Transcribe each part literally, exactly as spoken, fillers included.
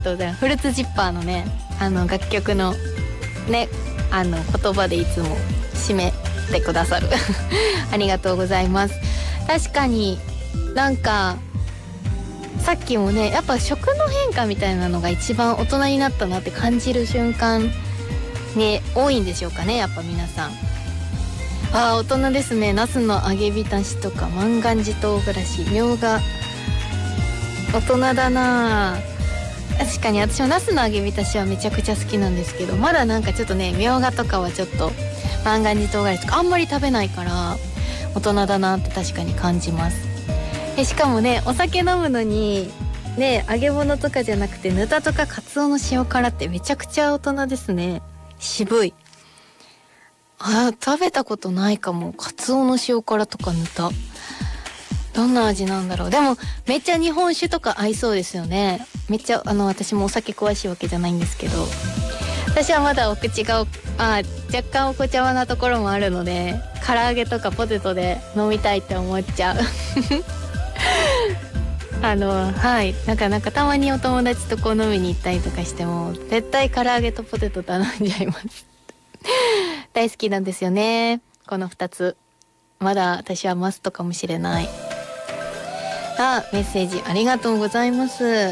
とフルーツジッパーのね、あの楽曲のね、あの言葉でいつも締めてくださるありがとうございます。確かになんかさっきもね、やっぱ食の変化みたいなのが一番大人になったなって感じる瞬間ね、多いんでしょうかね、やっぱ皆さん。あー、大人ですね。ナスの揚げ浸しとか万願寺唐辛子、みょうが、大人だな。確かに私もナスの揚げ浸しはめちゃくちゃ好きなんですけど、まだなんかちょっとね、みょうがとかはちょっと万願寺唐辛子とかあんまり食べないから大人だなって確かに感じます。でしかもね、お酒飲むのにね、揚げ物とかじゃなくてぬたとかカツオの塩辛ってめちゃくちゃ大人ですね。渋い。あ、食べたことないかも。カツオの塩辛とかぬた、どんな味なんだろう。でもめっちゃ日本酒とか合いそうですよね。めっちゃあの私もお酒詳しいわけじゃないんですけど、私はまだお口があ若干お子ちゃまなところもあるので、唐揚げとかポテトで飲みたいって思っちゃうあのはいなんかなんかたまにお友達とこう飲みに行ったりとかしても絶対唐揚げとポテト頼んじゃいます大好きなんですよね、このふたつ。まだ私はマストかもしれない。あ、メッセージありがとうございます。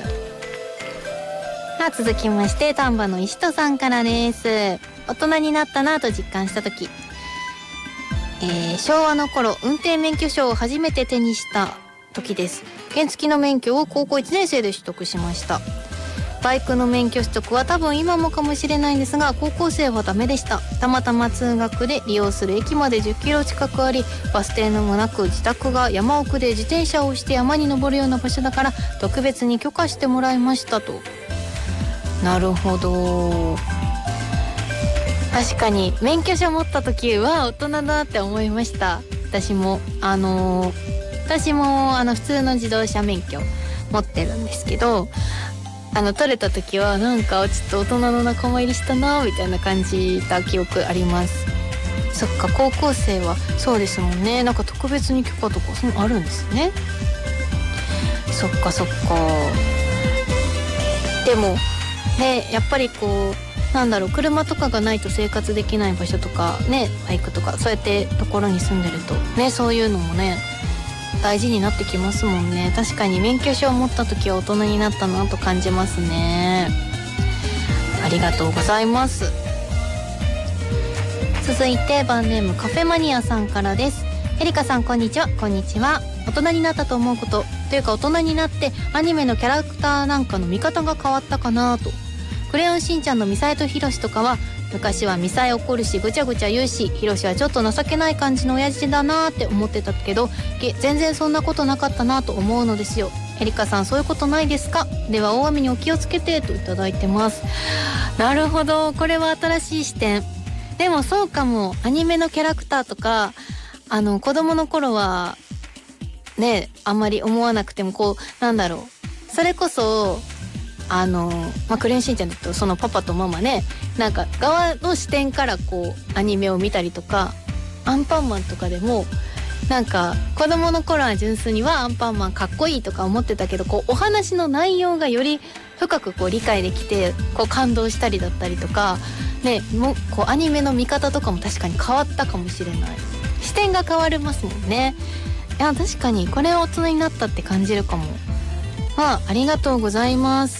さあ続きまして丹波の石戸さんからです。大人になったなと実感した時、えー、昭和の頃運転免許証を初めて手にした時です。原付の免許を高校いちねん生で取得しました。バイクの免許取得は多分今もかもしれないんですが、高校生はダメでした。たまたま通学で利用する駅までじゅっキロ近くあり、バス停のもなく自宅が山奥で自転車を押して山に登るような場所だから特別に許可してもらいましたと。なるほど。確かに免許証持った時は大人だって思いました。私もあのー、私もあの普通の自動車免許持ってるんですけど、あの取れた時はなんかちょっと大人の仲間入りしたなみたいな感じた記憶あります。そっか、高校生はそうですもんね。なんか特別に許可とかそういうのあるんですね。そっかそっか。でもね、やっぱりこうなんだろう、車とかがないと生活できない場所とかね、バイクとかそうやってところに住んでるとね、そういうのもね大事になってきますもんね。確かに免許証を持った時は大人になったなと感じますね。ありがとうございます。続いてバンネームカフェマニアさんからです。エリカさんこんにちは。こんにちは。大人になったと思うことというか、大人になってアニメのキャラクターなんかの見方が変わったかなと。クレヨンしんちゃんのミサエとヒロシとかは昔はミサエ怒るしぐちゃぐちゃ言うし、ヒロシはちょっと情けない感じの親父だなって思ってたけど、全然そんなことなかったなと思うのですよ。エリカさんそういうことないですか？では大雨にお気をつけてといただいてます。なるほど、これは新しい視点。でもそうかも。アニメのキャラクターとかあの子供の頃はねあんまり思わなくても、こうなんだろう、それこそあの、まあ、クレヨンしんちゃんだとそのパパとママね、なんか側の視点からこうアニメを見たりとか、アンパンマンとかでもなんか子供の頃は純粋にはアンパンマンかっこいいとか思ってたけど、こうお話の内容がより深くこう理解できてこう感動したりだったりとかね、もうこうアニメの見方とかも確かに変わったかもしれない。視点が変わりますもんね。いや確かにこれは大人になったって感じるかも。あ, ありがとうございます。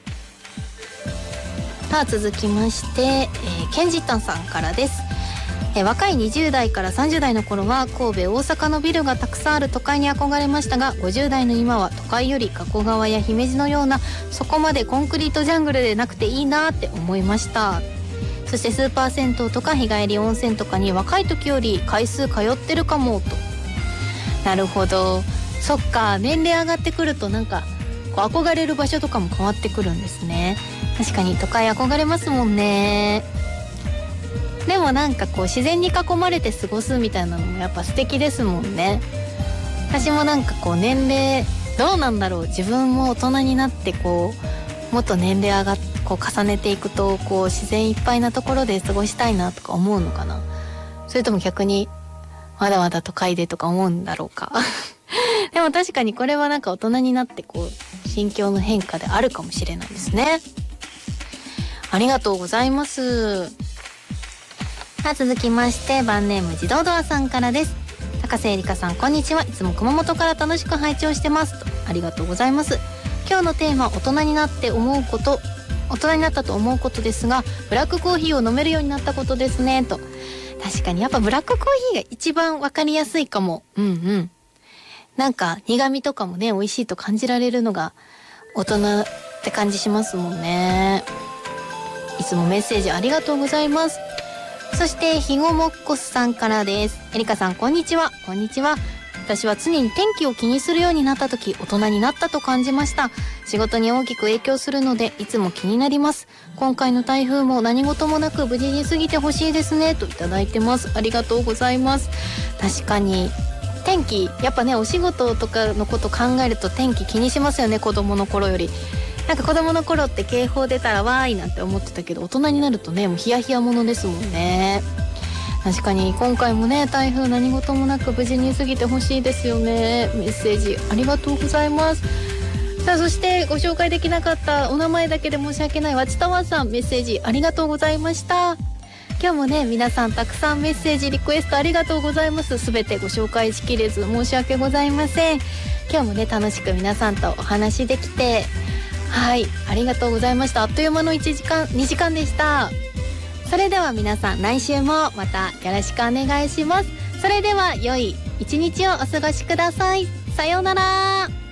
さあ続きまして、えー、ケンジタンさんからです。えー、若いにじゅう代からさんじゅう代の頃は神戸大阪のビルがたくさんある都会に憧れましたが、ごじゅう代の今は都会より加古川や姫路のようなそこまでコンクリートジャングルでなくていいなって思いました。そしてスーパー銭湯とか日帰り温泉とかに若い時より回数通ってるかもと。なるほど、そっか、年齢上がってくるとなんかこう憧れる場所とかも変わってくるんですね。確かに都会憧れますもんね。でもなんかこう自然に囲まれて過ごすみたいなのもやっぱ素敵ですもんね。私もなんかこう年齢どうなんだろう、自分も大人になってこうもっと年齢上がっこう重ねていくとこう自然いっぱいなところで過ごしたいなとか思うのかな。それとも逆にまだまだ都会でとか思うんだろうかでも確かにこれはなんか大人になってこう心境の変化であるかもしれないですね。ありがとうございます。さあ続きまして番ネーム自動ドアさんからです。高瀬えりかさんこんにちは。いつも熊本から楽しく拝聴してますと。ありがとうございます。今日のテーマ大人になって思うこと大人になったと思うことですが、ブラックコーヒーを飲めるようになったことですねと。確かにやっぱブラックコーヒーが一番わかりやすいかも。うんうん。なんか苦味とかもね美味しいと感じられるのが大人って感じしますもんね。いつもメッセージありがとうございます。そしてひごもっこすさんからです。えりかさんこんにちは。こんにちは。私は常に天気を気にするようになった時大人になったと感じました。仕事に大きく影響するのでいつも気になります。今回の台風も何事もなく無事に過ぎてほしいですねといただいてます。ありがとうございます。確かに天気やっぱねお仕事とかのこと考えると天気気にしますよね。子供の頃よりなんか子供の頃って警報出たらわーいなんて思ってたけど大人になるとねもうヒヤヒヤものですもんね。確かに今回もね台風何事もなく無事に過ぎてほしいですよね。メッセージありがとうございます。さあそしてご紹介できなかったお名前だけで申し訳ないわちたわさんメッセージありがとうございました。今日もね皆さんたくさんメッセージリクエストありがとうございます。すべてご紹介しきれず申し訳ございません。今日もね楽しく皆さんとお話できてはいありがとうございました。あっという間のいちじかんにじかんでした。それでは皆さん来週もまたよろしくお願いします。それでは良い一日をお過ごしください。さようなら。